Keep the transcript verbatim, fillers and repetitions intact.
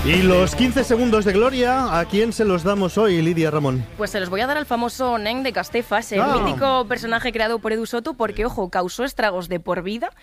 Y los quince segundos de gloria, ¿a quién se los damos hoy, Lidia Ramón? Pues se los voy a dar al famoso Nen de Castefas, el Ah. mítico personaje creado por Edu Soto, porque, ojo, causó estragos de por vida